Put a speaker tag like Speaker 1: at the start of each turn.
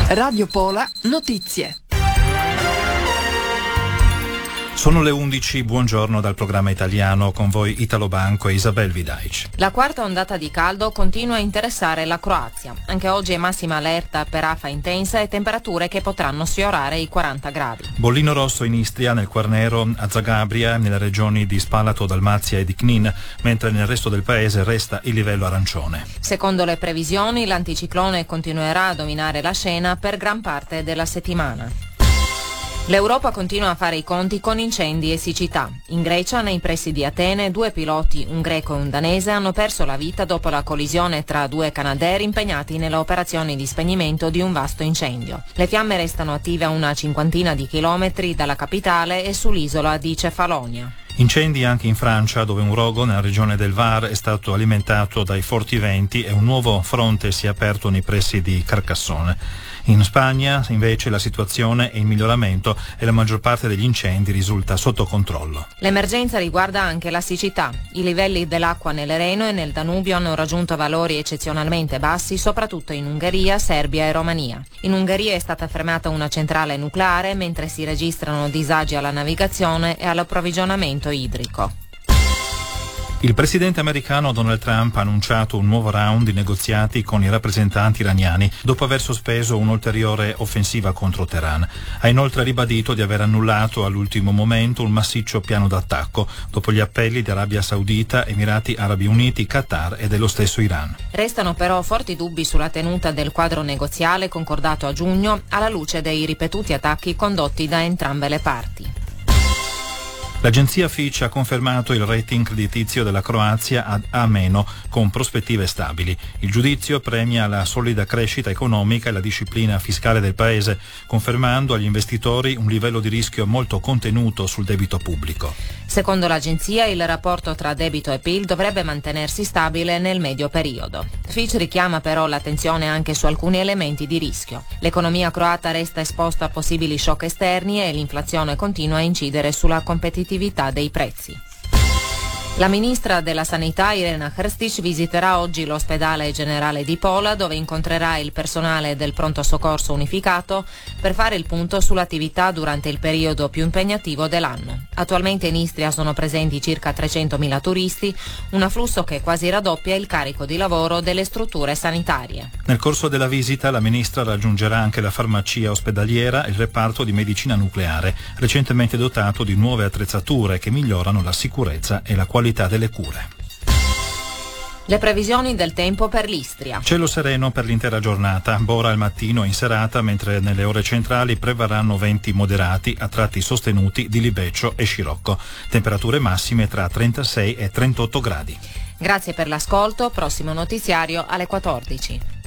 Speaker 1: Radio Pola Notizie.
Speaker 2: Sono le 11, buongiorno dal programma italiano, con voi Italo Banco e Isabel Vidaic.
Speaker 3: La quarta ondata di caldo continua a interessare la Croazia. Anche oggi è massima allerta per afa intensa e temperature che potranno sfiorare i 40 gradi.
Speaker 2: Bollino rosso in Istria, nel Quarnero, a Zagabria, nelle regioni di Spalato, Dalmazia e di Knin, mentre nel resto del paese resta il livello arancione.
Speaker 3: Secondo le previsioni, l'anticiclone continuerà a dominare la scena per gran parte della settimana. L'Europa continua a fare i conti con incendi e siccità. In Grecia, nei pressi di Atene, 2 piloti, un greco e un danese, hanno perso la vita dopo la collisione tra 2 canadair impegnati nelle operazioni di spegnimento di un vasto incendio. Le fiamme restano attive a una cinquantina di chilometri dalla capitale e sull'isola di Cefalonia.
Speaker 2: Incendi anche in Francia, dove un rogo nella regione del Var è stato alimentato dai forti venti e un nuovo fronte si è aperto nei pressi di Carcassonne. In Spagna, invece, la situazione è in miglioramento e la maggior parte degli incendi risulta sotto controllo.
Speaker 3: L'emergenza riguarda anche la siccità. I livelli dell'acqua nel Reno e nel Danubio hanno raggiunto valori eccezionalmente bassi, soprattutto in Ungheria, Serbia e Romania. In Ungheria è stata fermata una centrale nucleare, mentre si registrano disagi alla navigazione e all'approvvigionamento idrico.
Speaker 2: Il presidente americano Donald Trump ha annunciato un nuovo round di negoziati con i rappresentanti iraniani dopo aver sospeso un'ulteriore offensiva contro Teheran. Ha inoltre ribadito di aver annullato all'ultimo momento un massiccio piano d'attacco dopo gli appelli di Arabia Saudita, Emirati Arabi Uniti, Qatar e dello stesso Iran.
Speaker 3: Restano però forti dubbi sulla tenuta del quadro negoziale concordato a giugno alla luce dei ripetuti attacchi condotti da entrambe le parti.
Speaker 2: L'agenzia Fitch ha confermato il rating creditizio della Croazia ad A-, con prospettive stabili. Il giudizio premia la solida crescita economica e la disciplina fiscale del paese, confermando agli investitori un livello di rischio molto contenuto sul debito pubblico.
Speaker 3: Secondo l'agenzia, il rapporto tra debito e PIL dovrebbe mantenersi stabile nel medio periodo. Fitch richiama però l'attenzione anche su alcuni elementi di rischio. L'economia croata resta esposta a possibili shock esterni e l'inflazione continua a incidere sulla competitività dei prezzi. La ministra della Sanità Irena Hrstić visiterà oggi l'ospedale generale di Pola, dove incontrerà il personale del pronto soccorso unificato per fare il punto sull'attività durante il periodo più impegnativo dell'anno. Attualmente in Istria sono presenti circa 300.000 turisti, un afflusso che quasi raddoppia il carico di lavoro delle strutture sanitarie.
Speaker 2: Nel corso della visita la ministra raggiungerà anche la farmacia ospedaliera e il reparto di medicina nucleare, recentemente dotato di nuove attrezzature che migliorano la sicurezza e la qualità delle cure.
Speaker 3: Le previsioni del tempo per l'Istria.
Speaker 2: Cielo sereno per l'intera giornata, bora al mattino e in serata, mentre nelle ore centrali prevarranno venti moderati, a tratti sostenuti di Libeccio e Scirocco. Temperature massime tra 36 e 38 gradi.
Speaker 3: Grazie per l'ascolto, prossimo notiziario alle 14.